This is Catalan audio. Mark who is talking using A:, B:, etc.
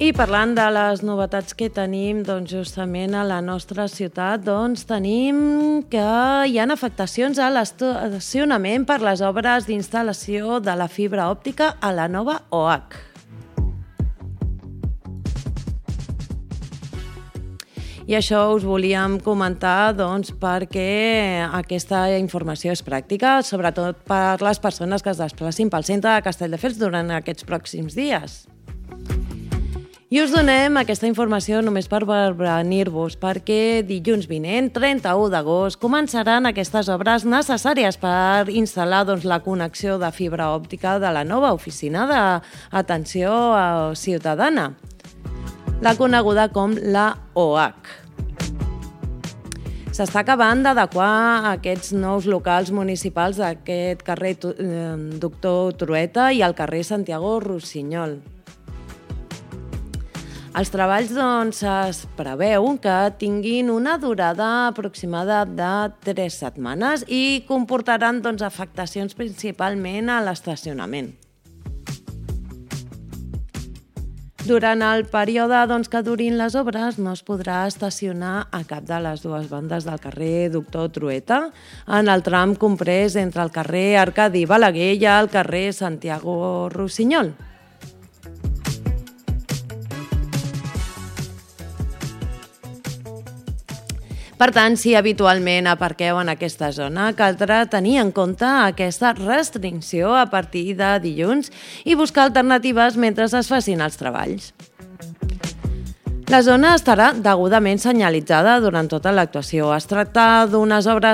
A: I parlant de les novetats que tenim, justament a la nostra ciutat, tenim que hi ha afectacions a l'estacionament per les obres d'instal·lació de la fibra òptica a la nova OH. I això us volíem comentar perquè aquesta informació és pràctica, sobretot per les persones que es desplacin pel centre de Castelldefels durant aquests pròxims dies. I us donem aquesta informació només per prevenir-vos, perquè dilluns vinent, 31 d'agost, començaran aquestes obres necessàries per instal·lar la connexió de fibra òptica de la nova oficina d'atenció ciutadana, la coneguda com la OH. S'està acabant d'adequar aquests nous locals municipals d'aquest carrer Doctor Trueta i el carrer Santiago Rossinyol. Els treballs es preveu que tinguin una durada aproximada de 3 setmanes i comportaran afectacions principalment a l'estacionament. Durant el període que durin les obres no es podrà estacionar a cap de les dues bandes del carrer Doctor Trueta en el tram comprès entre el carrer Arcadi Balaguer i el carrer Santiago Rossinyol. Per tant, si habitualment aparqueu en aquesta zona, caldrà tenir en compte aquesta restricció a partir de dilluns i buscar alternatives mentre es facin els treballs. La zona estarà degudament senyalitzada durant tota l'actuació. Es tracta d'unes obres